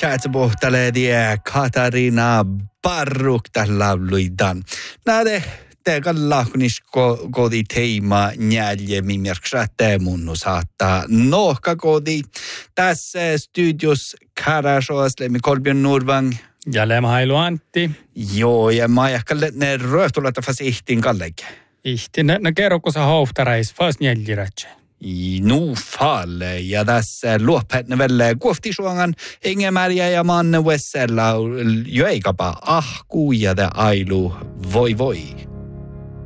Tjätsepohtale die Katarina Barruk tällä luidan. Näde tegalla kunisko kodi teema njälje mimirksate munnu saattaa nohka kodi. Tässä studios Karasosle Kolbjörn Nordvang. Ja Lemhailu Antti. Joo, ja mä ajattelin, että ne röhtulata fas ihtiin kalleke. Ihtiin, no kerro, kun sä houftarais fas njäljirätsä. Nu falle, ja tässä luopetne velle kuoftisuangan Inge-Maria ja Manne Wessella jo eikapa ahku ja ailu voi.